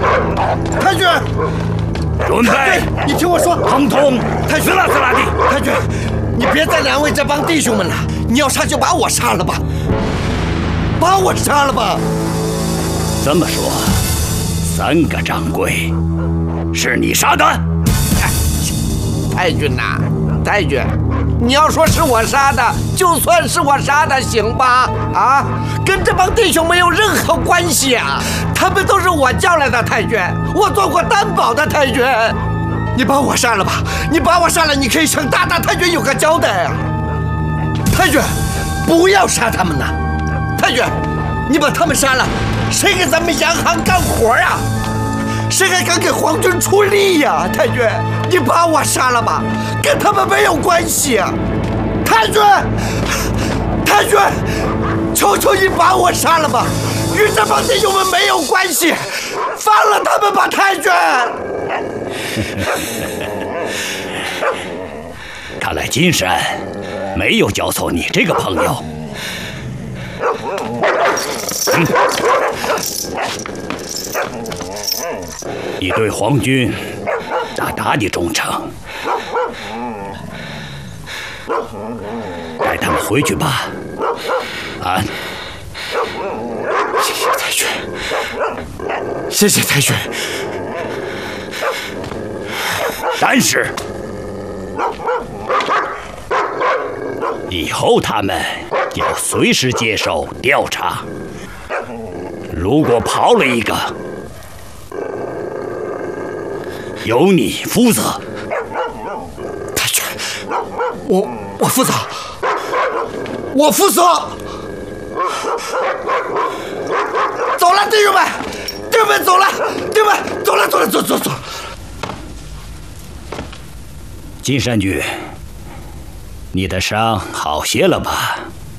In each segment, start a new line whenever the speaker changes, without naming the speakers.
太君，
准备！
你听我说，
统统
太君，
死啦死啦的！
太君，你别再难为这帮弟兄们了。你要杀就把我杀了吧，把我杀了吧。
这么说，3个掌柜是你杀的？
太君呐，太君，你要说是我杀的，就算是我杀的，行吧？啊，跟这帮弟兄没有任何关系啊，他们都是我叫来的。太君，我做过担保的。太君，你把我杀了吧，你把我杀了，你可以向大太君有个交代啊。太君，不要杀他们呐！太君，你把他们杀了，谁给咱们洋行干活啊？谁还敢给皇军出力呀？太君，你把我杀了吧，跟他们没有关系啊！太君，太君，求求你把我杀了吧，与这帮弟兄们没有关系，放了他们吧，太君。
看来金山没有交错你这个朋友。你对皇军大大的忠诚，带他们回去吧。啊！
谢谢太君，谢谢太君。
但是以后他们要随时接受调查，如果跑了一个，由你负责。
太君，我负责，我负责。走了，弟兄们，弟兄们走了，弟兄们走了，走。
金山君，你的伤好些了吧？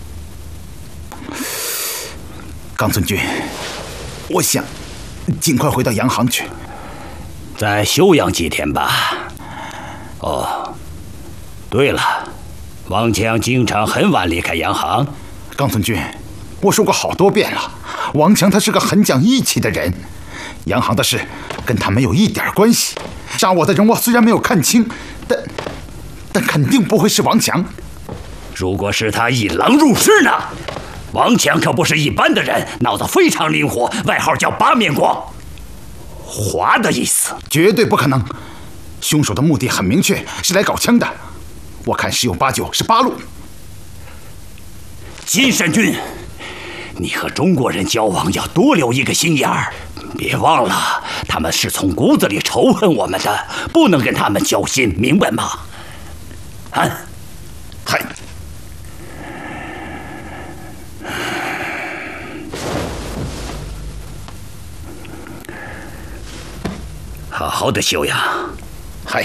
刚尊君，我想尽快回到洋行去，
再休养几天吧。哦，对了，王强经常很晚离开洋行。
刚尊君，我说过好多遍了，王强他是个很讲义气的人，洋行的事跟他没有一点关系。杀我的人我虽然没有看清，但肯定不会是王强。
如果是他引狼入室呢？王强可不是一般的人，脑子非常灵活，外号叫八面光。滑的意思。
绝对不可能，凶手的目的很明确，是来搞枪的。我看10有8九是八路。
金山君，你和中国人交往要多留一个心眼儿，别忘了他们是从骨子里仇恨我们的，不能跟他们交心，明白吗？啊，
嗨。
好好的休养。